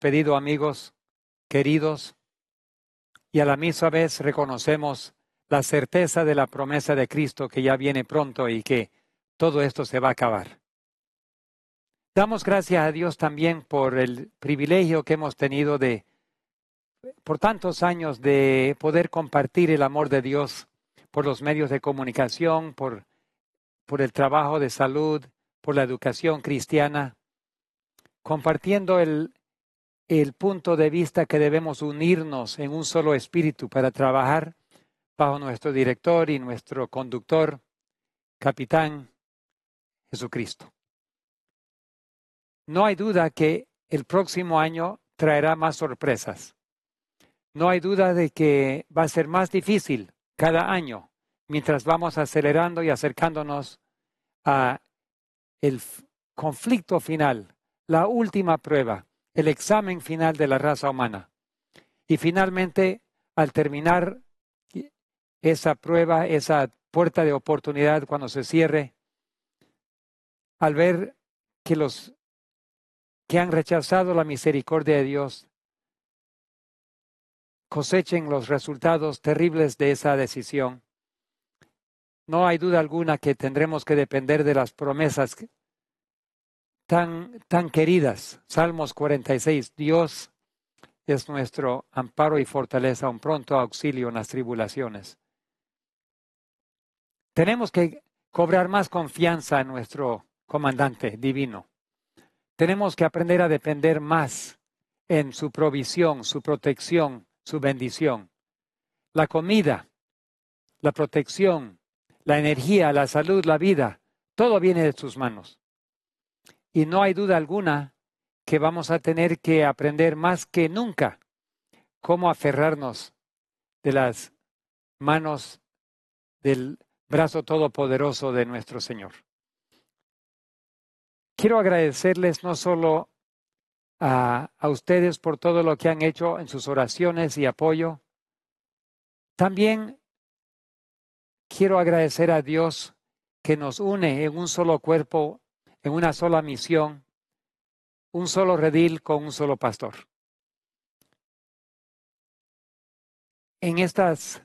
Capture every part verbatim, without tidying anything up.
despedido amigos queridos y a la misma vez reconocemos la certeza de la promesa de Cristo que ya viene pronto y que todo esto se va a acabar. Damos gracias a Dios también por el privilegio que hemos tenido de, por tantos años, de poder compartir el amor de Dios por los medios de comunicación, por, por el trabajo de salud, por la educación cristiana, compartiendo el, el punto de vista que debemos unirnos en un solo espíritu para trabajar bajo nuestro director y nuestro conductor, capitán Jesucristo. No hay duda que el próximo año traerá más sorpresas. No hay duda de que va a ser más difícil cada año mientras vamos acelerando y acercándonos a el conflicto final, la última prueba, el examen final de la raza humana. Y finalmente, al terminar esa prueba, esa puerta de oportunidad cuando se cierre, al ver que los que han rechazado la misericordia de Dios cosechen los resultados terribles de esa decisión, no hay duda alguna que tendremos que depender de las promesas tan, tan queridas. Salmos cuarenta y seis, Dios es nuestro amparo y fortaleza, un pronto auxilio en las tribulaciones. Tenemos que cobrar más confianza en nuestro comandante divino. Tenemos que aprender a depender más en su provisión, su protección, su bendición. La comida, la protección, la energía, la salud, la vida, todo viene de sus manos. Y no hay duda alguna que vamos a tener que aprender más que nunca cómo aferrarnos de las manos del brazo todopoderoso de nuestro Señor. Quiero agradecerles no solo a, a ustedes por todo lo que han hecho en sus oraciones y apoyo. También quiero agradecer a Dios que nos une en un solo cuerpo, en una sola misión, un solo redil con un solo pastor. En estas,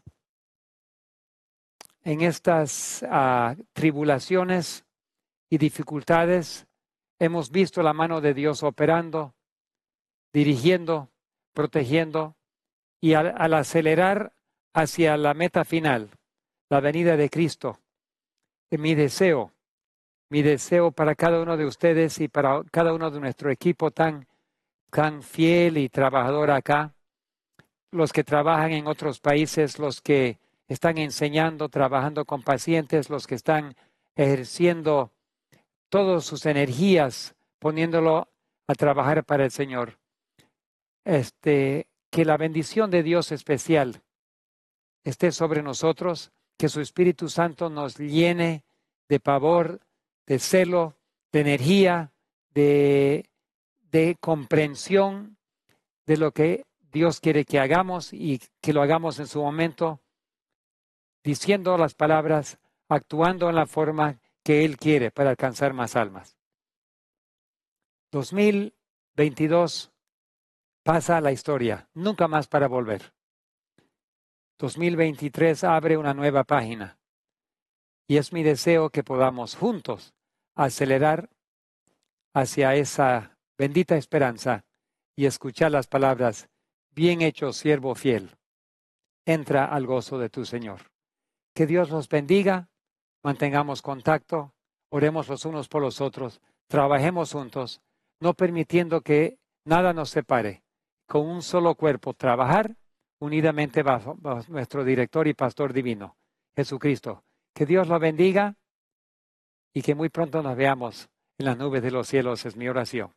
en estas uh, tribulaciones y dificultades, hemos visto la mano de Dios operando, dirigiendo, protegiendo y al, al acelerar hacia la meta final, la venida de Cristo. Mi deseo, mi deseo para cada uno de ustedes y para cada uno de nuestro equipo tan, tan fiel y trabajador acá, los que trabajan en otros países, los que están enseñando, trabajando con pacientes, los que están ejerciendo todas sus energías, poniéndolo a trabajar para el Señor. Este, que la bendición de Dios especial esté sobre nosotros, que su Espíritu Santo nos llene de pavor, de celo, de energía, de, de comprensión de lo que Dios quiere que hagamos y que lo hagamos en su momento, diciendo las palabras, actuando en la forma que Él quiere para alcanzar más almas. dos mil veintidós pasa a la historia, nunca más para volver. dos mil veintitrés abre una nueva página y es mi deseo que podamos juntos acelerar hacia esa bendita esperanza y escuchar las palabras, bien hecho, siervo fiel, entra al gozo de tu Señor. Que Dios los bendiga, mantengamos contacto, oremos los unos por los otros, trabajemos juntos, no permitiendo que nada nos separe, con un solo cuerpo, trabajar unidamente bajo, bajo nuestro director y pastor divino, Jesucristo. Que Dios los bendiga y que muy pronto nos veamos en las nubes de los cielos, es mi oración.